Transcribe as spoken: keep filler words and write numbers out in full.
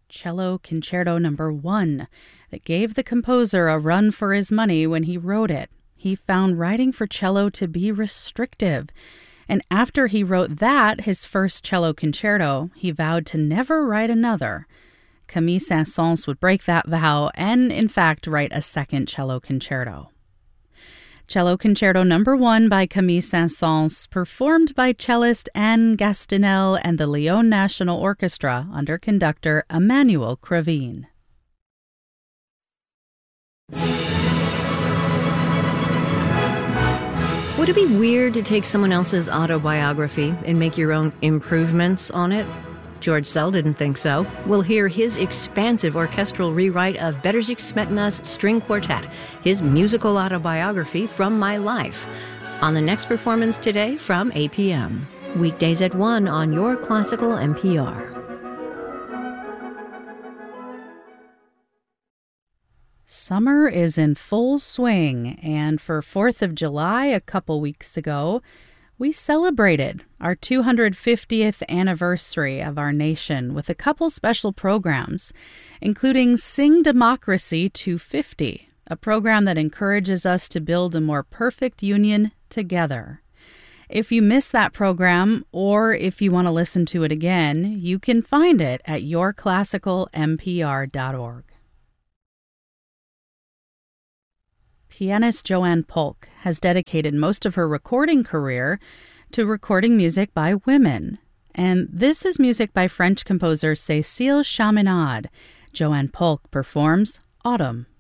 Cello Concerto Number One, that gave the composer a run for his money when he wrote it. He found writing for cello to be restrictive. And after he wrote that, his first cello concerto, he vowed to never write another. Camille Saint-Saëns would break that vow and, in fact, write a second cello concerto. Cello Concerto Number One by Camille Saint-Saëns, performed by cellist Anne Gastinel and the Lyon National Orchestra under conductor Emmanuel Crevin. Would it be weird to take someone else's autobiography and make your own improvements on it? George Szell didn't think so. We'll hear his expansive orchestral rewrite of Bedřich Smetana's String Quartet, his musical autobiography from my life, on the next performance today from eight p.m. Weekdays at one on your classical N P R. Summer is in full swing, and for fourth of July a couple weeks ago, we celebrated our two hundred fiftieth anniversary of our nation with a couple special programs, including Sing Democracy two fifty, a program that encourages us to build a more perfect union together. If you missed that program, or if you want to listen to it again, you can find it at your classical N P R dot org. Pianist Joanne Polk has dedicated most of her recording career to recording music by women. And this is music by French composer Cécile Chaminade. Joanne Polk performs Autumn.